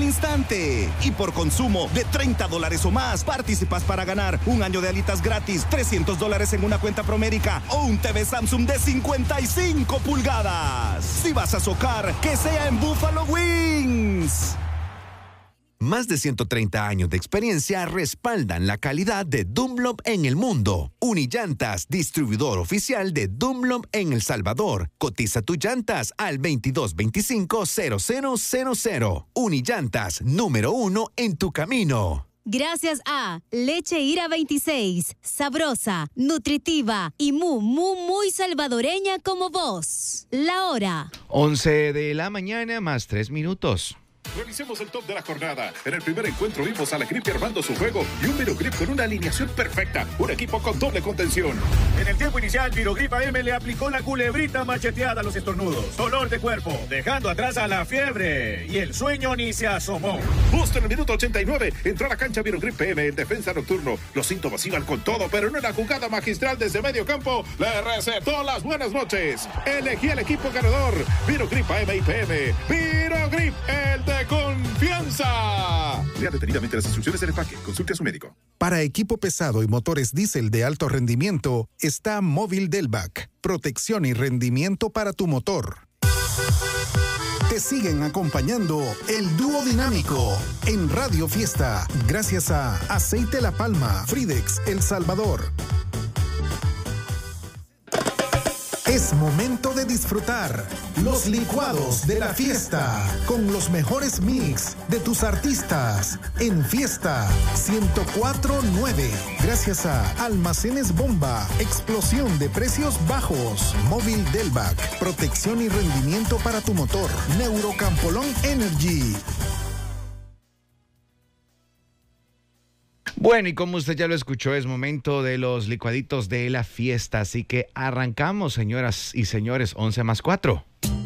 al instante. Y por consumo de $30 o más, participas para ganar un año de alitas gratis, $300 en una cuenta Promérica o un TV Samsung de 55 pulgadas. Si vas a socar, que sea en Buffalo Wings. Más de 130 años de experiencia respaldan la calidad de Dunlop en el mundo. Unillantas, distribuidor oficial de Dunlop en El Salvador. Cotiza tus llantas al 2225-0000. Unillantas, número 1 en tu camino. Gracias a Leche Ira 26, sabrosa, nutritiva y muy salvadoreña como vos. La hora. 11 de la mañana más 3 minutos. Revisemos el top de la jornada. En el primer encuentro vimos a la Grip armando su juego y un Virogrip con una alineación perfecta. Un equipo con doble contención. En el tiempo inicial, Virogrip AM le aplicó la culebrita macheteada a los estornudos. Dolor de cuerpo, dejando atrás a la fiebre. Y el sueño ni se asomó. Justo en el minuto 89, entró a la cancha Virogrip PM en defensa nocturno. Los síntomas iban con todo, pero en una jugada magistral desde medio campo, le recetó las buenas noches. Elegí el equipo ganador. Virogrip AM y PM. Virogrip, el de confianza. Lea detenidamente las instrucciones del empaque. Consulte a su médico. Para equipo pesado y motores diésel de alto rendimiento, está Móvil Delvac. Protección y rendimiento para tu motor. Te siguen acompañando el dúo dinámico en Radio Fiesta. Gracias a Aceite La Palma, Fridex, El Salvador. Es momento de disfrutar los licuados de la fiesta con los mejores mix de tus artistas en Fiesta 104.9. Gracias a Almacenes Bomba, explosión de precios bajos, Móvil Delvac, protección y rendimiento para tu motor, Neurocampolón Energy. Bueno, y como usted ya lo escuchó, es momento de los licuaditos de la fiesta, así que arrancamos, señoras y señores, 11 más 4.